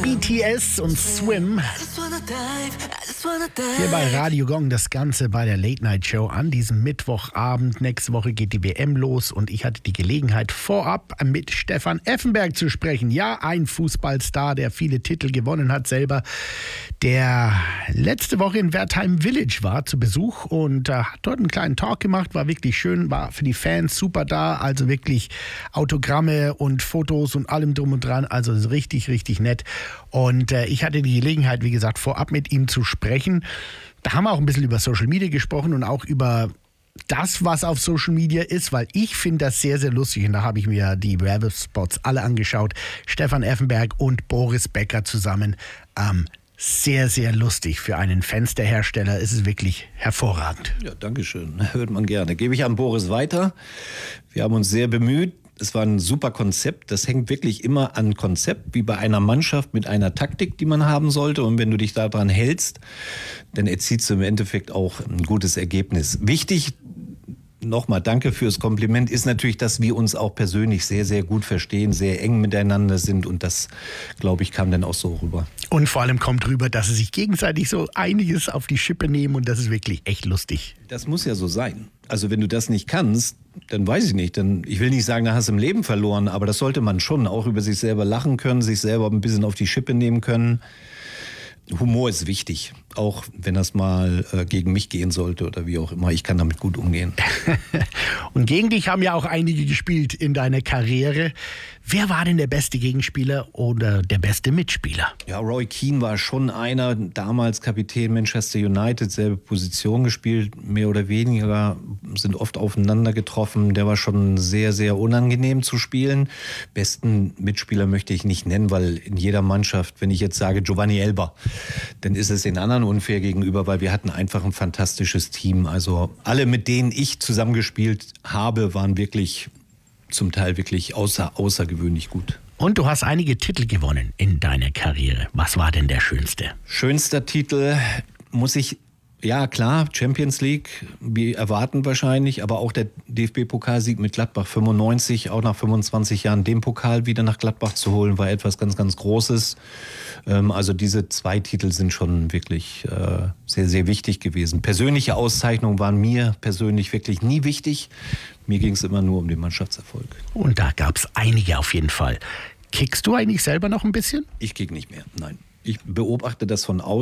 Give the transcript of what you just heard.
BTS und Swim. Hier bei Radio Gong, das Ganze bei der Late Night Show an diesem Mittwochabend. Nächste Woche geht die WM los und ich hatte die Gelegenheit, vorab mit Stefan Effenberg zu sprechen. Ja, ein Fußballstar, der viele Titel gewonnen hat selber, der letzte Woche in Wertheim Village war zu Besuch und hat dort einen kleinen Talk gemacht, war wirklich schön, war für die Fans super da, also wirklich Autogramme und Fotos und allem drum und dran, also richtig, richtig nett. Und ich hatte die Gelegenheit, wie gesagt, vorab mit ihm zu sprechen. Da haben wir auch ein bisschen über Social Media gesprochen und auch über das, was auf Social Media ist, weil ich finde das sehr, sehr lustig und da habe ich mir die Werbespots alle angeschaut. Stefan Effenberg und Boris Becker zusammen. Sehr, sehr lustig. Für einen Fensterhersteller ist es wirklich hervorragend. Ja, danke schön. Hört man gerne. Gebe ich an Boris weiter. Wir haben uns sehr bemüht. Es war ein super Konzept. Das hängt wirklich immer an Konzept, wie bei einer Mannschaft mit einer Taktik, die man haben sollte. Und wenn du dich daran hältst, dann erzielst du im Endeffekt auch ein gutes Ergebnis. Wichtig, nochmal danke fürs Kompliment, ist natürlich, dass wir uns auch persönlich sehr, sehr gut verstehen, sehr eng miteinander sind. Und das, glaube ich, kam dann auch so rüber. Und vor allem kommt rüber, dass sie sich gegenseitig so einiges auf die Schippe nehmen und das ist wirklich echt lustig. Das muss ja so sein. Also wenn du das nicht kannst, dann weiß ich nicht. Ich will nicht sagen, da hast du im Leben verloren, aber das sollte man schon auch über sich selber lachen können, sich selber ein bisschen auf die Schippe nehmen können. Humor ist wichtig, auch wenn das mal gegen mich gehen sollte oder wie auch immer. Ich kann damit gut umgehen. Und gegen dich haben ja auch einige gespielt in deiner Karriere. Wer war denn der beste Gegenspieler oder der beste Mitspieler? Ja, Roy Keane war schon einer, damals Kapitän Manchester United, selbe Position gespielt, mehr oder weniger, sind oft aufeinander getroffen. Der war schon sehr, sehr unangenehm zu spielen. Besten Mitspieler möchte ich nicht nennen, weil in jeder Mannschaft, wenn ich jetzt sage Giovanni Elber, dann ist es den anderen unfair gegenüber, weil wir hatten einfach ein fantastisches Team. Also alle, mit denen ich zusammengespielt habe, waren wirklich zum Teil wirklich außergewöhnlich gut. Und du hast einige Titel gewonnen in deiner Karriere. Was war denn der schönste? Schönster Titel ja klar, Champions League, wir erwarten wahrscheinlich, aber auch der DFB-Pokalsieg mit Gladbach 95, auch nach 25 Jahren den Pokal wieder nach Gladbach zu holen, war etwas ganz, ganz Großes. Also diese zwei Titel sind schon wirklich sehr, sehr wichtig gewesen. Persönliche Auszeichnungen waren mir persönlich wirklich nie wichtig. Mir ging es immer nur um den Mannschaftserfolg. Und da gab es einige auf jeden Fall. Kickst du eigentlich selber noch ein bisschen? Ich kick nicht mehr, nein. Ich beobachte das von außen.